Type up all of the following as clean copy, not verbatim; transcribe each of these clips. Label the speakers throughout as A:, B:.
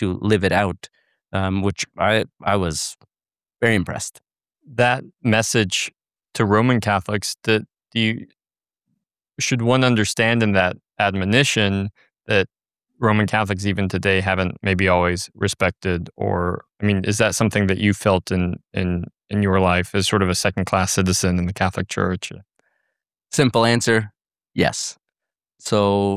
A: to live it out, which I was very impressed.
B: That message to Roman Catholics, should one understand in that admonition that Roman Catholics even today haven't maybe always respected? Or, I mean, is that something that you felt in your life as sort of a second-class citizen in the Catholic Church?
A: Simple answer, yes. So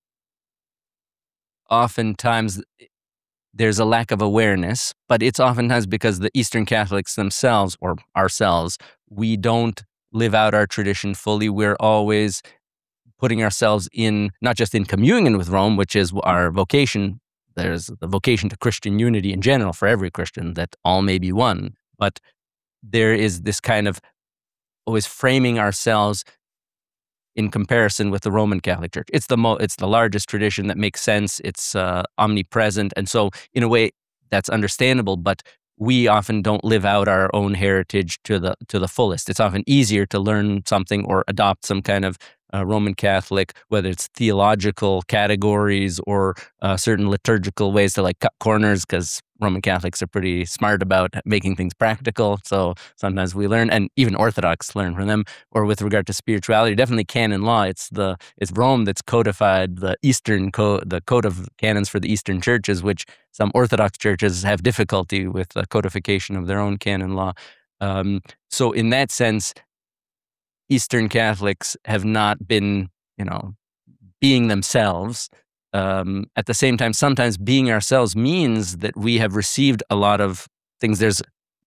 A: oftentimes there's a lack of awareness, but it's oftentimes because the Eastern Catholics themselves, or ourselves, we don't live out our tradition fully. We're always putting ourselves in, not just in communion with Rome, which is our vocation. There's the vocation to Christian unity in general for every Christian, that all may be one. But there is this kind of always framing ourselves in comparison with the Roman Catholic Church. It's the largest tradition that makes sense. It's omnipresent, and so in a way that's understandable. But we often don't live out our own heritage to the fullest. It's often easier to learn something or adopt some kind of Roman Catholic, whether it's theological categories or certain liturgical ways to cut corners, because Roman Catholics are pretty smart about making things practical. So sometimes we learn, and even Orthodox learn from them. Or with regard to spirituality, definitely canon law. It's Rome that's codified the the code of canons for the Eastern churches, which some Orthodox churches have difficulty with the codification of their own canon law. So in that sense, Eastern Catholics have not been, being themselves. At the same time, sometimes being ourselves means that we have received a lot of things. There's,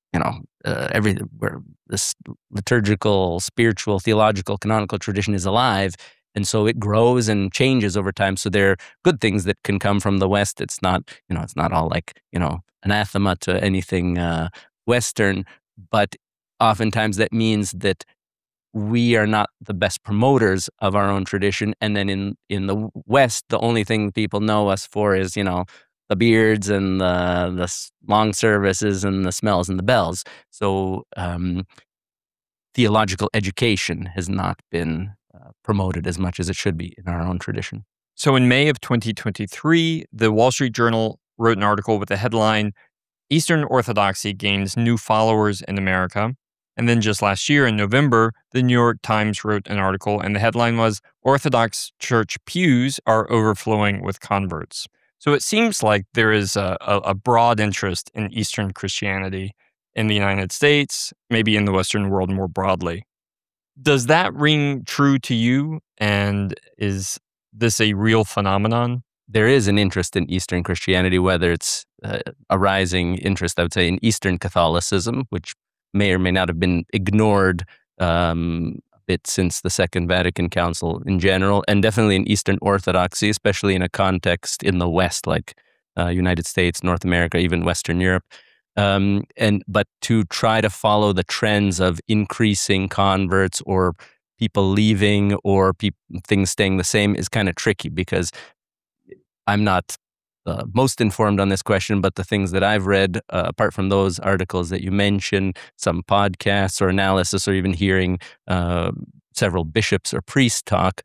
A: where this liturgical, spiritual, theological, canonical tradition is alive, and so it grows and changes over time. So there are good things that can come from the West. It's not, it's not all anathema to anything Western, but oftentimes that means that we are not the best promoters of our own tradition. And then in the West, the only thing people know us for is, the beards and the long services and the smells and the bells. So theological education has not been promoted as much as it should be in our own tradition.
B: So in May of 2023, the Wall Street Journal wrote an article with the headline, "Eastern Orthodoxy Gains New Followers in America." And then just last year in November, the New York Times wrote an article, and the headline was, "Orthodox Church Pews Are Overflowing with Converts." So it seems like there is a broad interest in Eastern Christianity in the United States, maybe in the Western world more broadly. Does that ring true to you? And is this a real phenomenon?
A: There is an interest in Eastern Christianity, whether it's a rising interest, I would say, in Eastern Catholicism, which may or may not have been ignored a bit since the Second Vatican Council in general, and definitely in Eastern Orthodoxy, especially in a context in the West, like United States, North America, even Western Europe. But to try to follow the trends of increasing converts or people leaving or things staying the same is kind of tricky, because I'm not most informed on this question, but the things that I've read, apart from those articles that you mentioned, some podcasts or analysis, or even hearing several bishops or priests talk,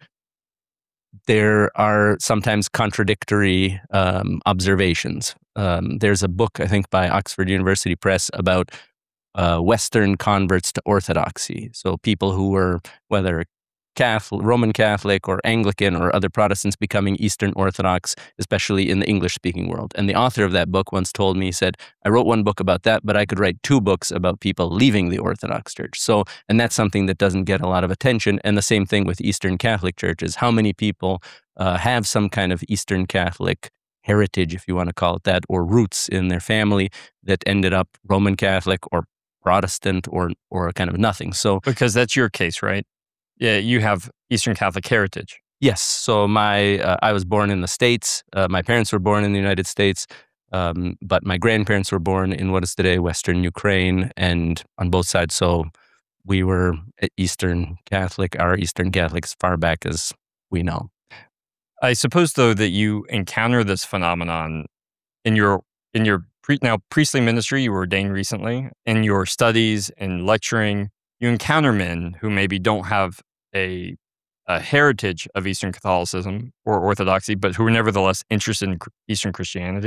A: there are sometimes contradictory observations. There's a book, I think, by Oxford University Press about Western converts to Orthodoxy. So people who were, whether Roman Catholic or Anglican or other Protestants, becoming Eastern Orthodox, especially in the English-speaking world. And the author of that book once told me, he said, "I wrote one book about that, but I could write 2 books about people leaving the Orthodox Church." So, and that's something that doesn't get a lot of attention. And the same thing with Eastern Catholic churches. How many people have some kind of Eastern Catholic heritage, if you want to call it that, or roots in their family that ended up Roman Catholic or Protestant or kind of nothing? So,
B: because that's your case, right? Yeah, you have Eastern Catholic heritage.
A: Yes. So I was born in the States. My parents were born in the United States, but my grandparents were born in what is today Western Ukraine, and on both sides. So we were Eastern Catholic, our Eastern Catholics, far back as we know.
B: I suppose, though, that you encounter this phenomenon in your now priestly ministry. You were ordained recently. In your studies and lecturing, you encounter men who maybe don't have a heritage of Eastern Catholicism or Orthodoxy, but who are nevertheless interested in Eastern Christianity.